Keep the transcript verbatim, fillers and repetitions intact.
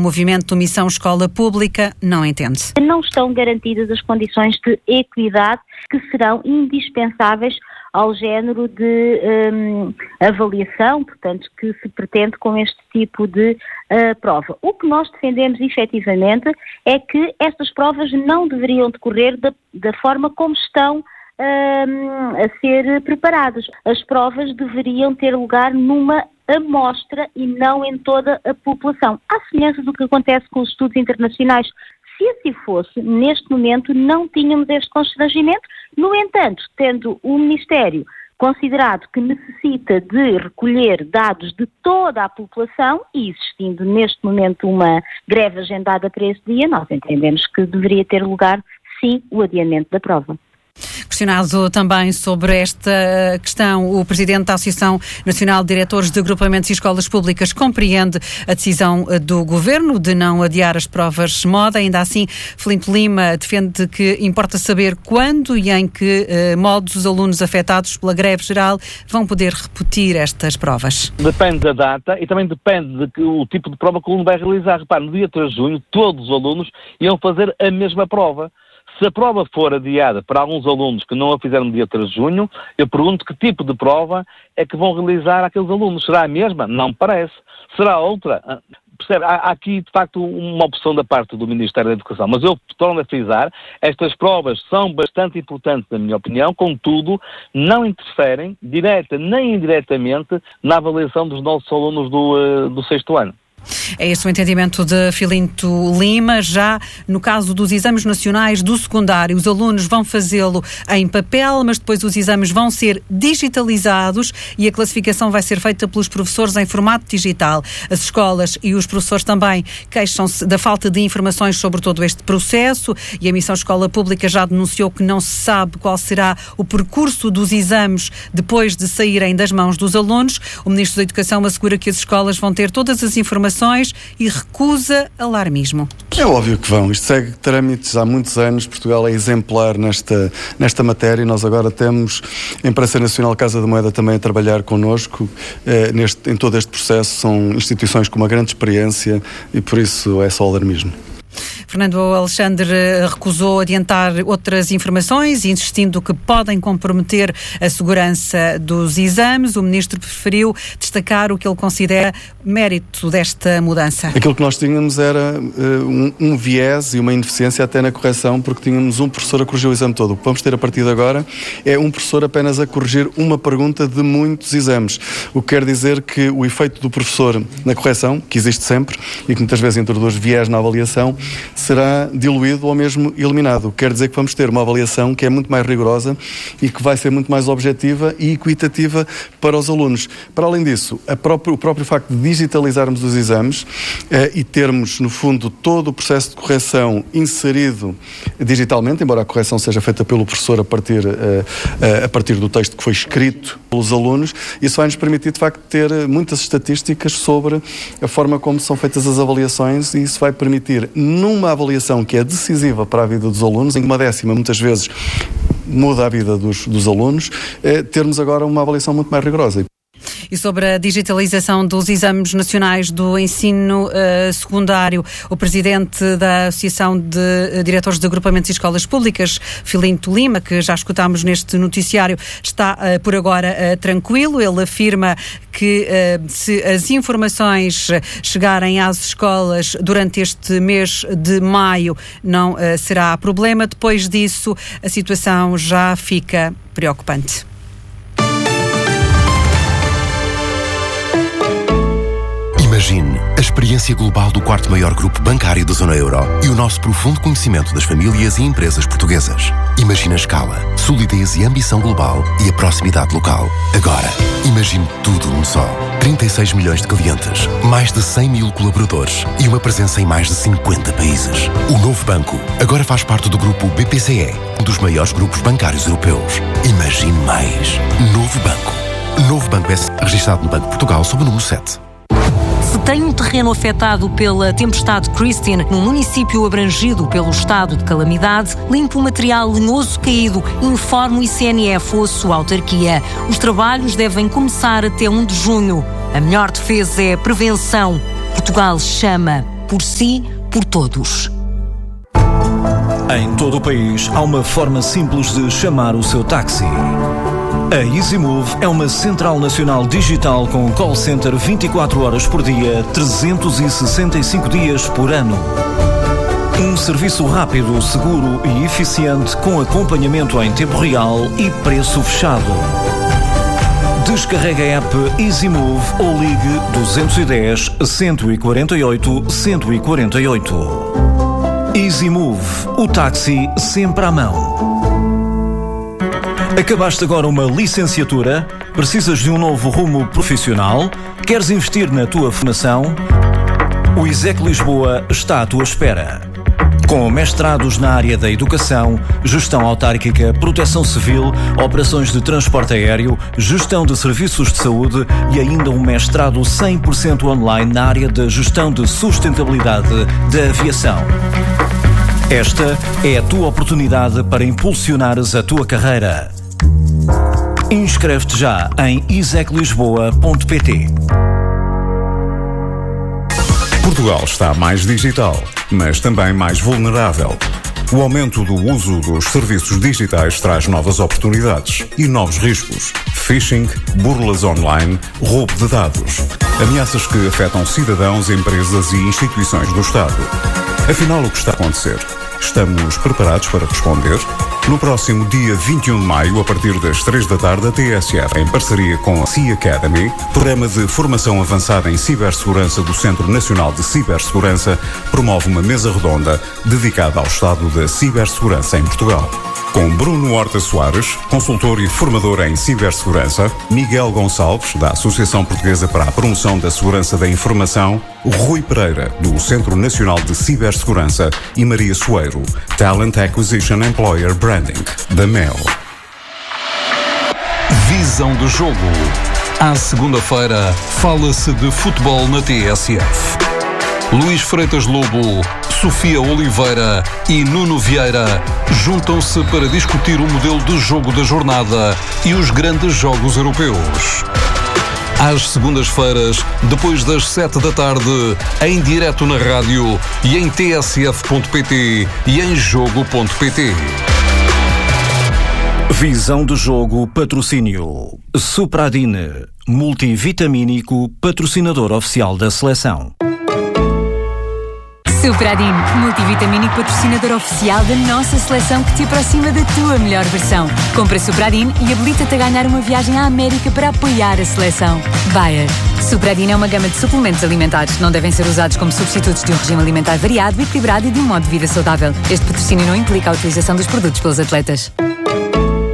movimento Missão Escola Pública não entende. Não estão garantidas as condições de equidade que serão indispensáveis ao género de um, avaliação, portanto, que se pretende com este tipo de uh, prova. O que nós defendemos efetivamente é que estas provas não deveriam decorrer da, da forma como estão um, a ser preparadas. As provas deveriam ter lugar numa amostra e não em toda a população, à semelhança do que acontece com os estudos internacionais. Se assim fosse, neste momento não tínhamos este constrangimento. No entanto, tendo o Ministério considerado que necessita de recolher dados de toda a população e existindo neste momento uma greve agendada para esse dia, nós entendemos que deveria ter lugar, sim, o adiamento da prova. Questionado também sobre esta questão, o Presidente da Associação Nacional de Diretores de Agrupamentos e Escolas Públicas compreende a decisão do Governo de não adiar as provas moda. Ainda assim, Filinto Lima defende que importa saber quando e em que eh, modos os alunos afetados pela greve geral vão poder repetir estas provas. Depende da data e também depende de que, o tipo de prova que o aluno vai realizar. Repare, no dia três de junho, todos os alunos iam fazer a mesma prova. Se a prova for adiada para alguns alunos que não a fizeram no dia três de junho, eu pergunto que tipo de prova é que vão realizar aqueles alunos. Será a mesma? Não me parece. Será outra? Percebe? Há aqui, de facto, uma opção da parte do Ministério da Educação. Mas eu torno a frisar, estas provas são bastante importantes, na minha opinião, contudo, não interferem, direta nem indiretamente, na avaliação dos nossos alunos do, do sexto ano. É esse o entendimento de Filinto Lima. Já no caso dos exames nacionais do secundário, os alunos vão fazê-lo em papel, mas depois os exames vão ser digitalizados e a classificação vai ser feita pelos professores em formato digital. As escolas e os professores também queixam-se da falta de informações sobre todo este processo e a Missão Escola Pública já denunciou que não se sabe qual será o percurso dos exames depois de saírem das mãos dos alunos. O Ministro da Educação assegura que as escolas vão ter todas as informações e recusa alarmismo. É óbvio que vão. Isto segue trâmites há muitos anos. Portugal é exemplar nesta, nesta matéria e nós agora temos a Imprensa Nacional Casa da Moeda também a trabalhar connosco eh, neste, em todo este processo. São instituições com uma grande experiência e por isso é só alarmismo. Fernando Alexandre recusou adiantar outras informações, insistindo que podem comprometer a segurança dos exames. O Ministro preferiu destacar o que ele considera mérito desta mudança. Aquilo que nós tínhamos era uh, um, um viés e uma ineficiência até na correção, porque tínhamos um professor a corrigir o exame todo. O que vamos ter a partir de agora é um professor apenas a corrigir uma pergunta de muitos exames. O que quer dizer que o efeito do professor na correção, que existe sempre e que muitas vezes introduz viés na avaliação, será diluído ou mesmo eliminado. Quer dizer que vamos ter uma avaliação que é muito mais rigorosa e que vai ser muito mais objetiva e equitativa para os alunos. Para além disso, a próprio, o próprio facto de digitalizarmos os exames eh, e termos, no fundo, todo o processo de correção inserido digitalmente, embora a correção seja feita pelo professor a partir, eh, a partir do texto que foi escrito pelos alunos, isso vai nos permitir, de facto, ter muitas estatísticas sobre a forma como são feitas as avaliações e isso vai permitir, numa avaliação que é decisiva para a vida dos alunos, em que uma décima muitas vezes muda a vida dos, dos alunos, é termos agora uma avaliação muito mais rigorosa. E sobre a digitalização dos exames nacionais do ensino uh, secundário, o Presidente da Associação de uh, Diretores de Agrupamentos e Escolas Públicas, Filinto Lima, que já escutámos neste noticiário, está uh, por agora uh, tranquilo. Ele afirma que uh, se as informações chegarem às escolas durante este mês de maio não uh, será problema. Depois disso, a situação já fica preocupante. Imagine a experiência global do quarto maior grupo bancário da zona euro e o nosso profundo conhecimento das famílias e empresas portuguesas. Imagine a escala, solidez e ambição global e a proximidade local. Agora, imagine tudo num só. trinta e seis milhões de clientes, mais de cem mil colaboradores e uma presença em mais de cinquenta países. O novo banco agora faz parte do grupo B P C E, um dos maiores grupos bancários europeus. Imagine mais. Novo banco. Novo Banco S, registado no Banco de Portugal sob o número sete. Se tem um terreno afetado pela tempestade Christine num município abrangido pelo estado de calamidade, limpe o material lenhoso caído, informe o I C N F ou a sua autarquia. Os trabalhos devem começar até primeiro de junho. A melhor defesa é a prevenção. Portugal chama. Por si, por todos. Em todo o país, há uma forma simples de chamar o seu táxi. A EasyMove é uma central nacional digital com call center vinte e quatro horas por dia, trezentos e sessenta e cinco dias por ano. Um serviço rápido, seguro e eficiente com acompanhamento em tempo real e preço fechado. Descarregue a app EasyMove ou ligue dois um zero, cento e quarenta e oito, cento e quarenta e oito. EasyMove, o táxi sempre à mão. Acabaste agora uma licenciatura? Precisas de um novo rumo profissional? Queres investir na tua formação? O ISEC Lisboa está à tua espera. Com mestrados na área da educação, gestão autárquica, proteção civil, operações de transporte aéreo, gestão de serviços de saúde e ainda um mestrado cem por cento online na área da gestão de sustentabilidade da aviação. Esta é a tua oportunidade para impulsionares a tua carreira. Inscreve-te já em isec lisboa ponto pt. Portugal está mais digital, mas também mais vulnerável. O aumento do uso dos serviços digitais traz novas oportunidades e novos riscos. Phishing, burlas online, roubo de dados. Ameaças que afetam cidadãos, empresas e instituições do Estado. Afinal, o que está a acontecer? Estamos preparados para responder? No próximo dia vinte e um de maio, a partir das três da tarde, a T S F, em parceria com a Sea Academy, programa de formação avançada em cibersegurança do Centro Nacional de Cibersegurança, promove uma mesa redonda dedicada ao estado da cibersegurança em Portugal. Com Bruno Horta Soares, consultor e formador em cibersegurança, Miguel Gonçalves, da Associação Portuguesa para a Promoção da Segurança da Informação, Rui Pereira, do Centro Nacional de Cibersegurança e Maria Soeiro, Talent Acquisition Employer Branding, da M E L. Visão do jogo. À segunda-feira, fala-se de futebol na T S F. Luís Freitas Lobo, Sofia Oliveira e Nuno Vieira juntam-se para discutir o modelo de jogo da jornada e os grandes jogos europeus. Às segundas-feiras, depois das sete da tarde, em direto na rádio e em t s f ponto p t e em jogo ponto p t. Visão do jogo, patrocínio. Supradine, multivitamínico, patrocinador oficial da seleção. Supradine, multivitamínico patrocinador oficial da nossa seleção que te aproxima da tua melhor versão. Compra Supradine e habilita-te a ganhar uma viagem à América para apoiar a seleção. Bayer. Supradine é uma gama de suplementos alimentares. Não devem ser usados como substitutos de um regime alimentar variado, equilibrado e de um modo de vida saudável. Este patrocínio não implica a utilização dos produtos pelos atletas.